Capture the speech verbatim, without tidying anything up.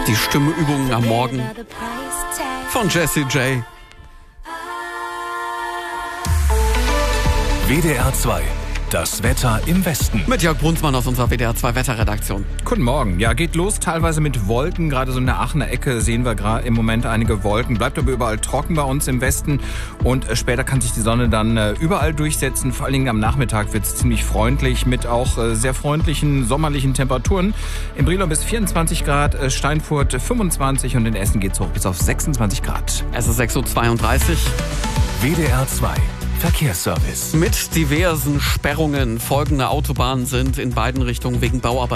Die Stimmenübungen am Morgen von Jessie J. W D R zwei. Das Wetter im Westen. Mit Jörg Brunsmann aus unserer W D R zwei Wetterredaktion. Guten Morgen. Ja, geht los teilweise mit Wolken. Gerade so in der Aachener Ecke sehen wir gerade im Moment einige Wolken. Bleibt aber überall trocken bei uns im Westen. Und äh, später kann sich die Sonne dann äh, überall durchsetzen. Vor allen Dingen am Nachmittag wird es ziemlich freundlich mit auch äh, sehr freundlichen sommerlichen Temperaturen. In Brilon bis vierundzwanzig Grad, äh, Steinfurt fünfundzwanzig und in Essen geht's hoch bis auf sechsundzwanzig Grad. Es ist sechs Uhr zweiunddreißig. W D R zwei. Verkehrsservice. Mit diversen Sperrungen. Folgende Autobahnen sind in beiden Richtungen wegen Bauarbeiten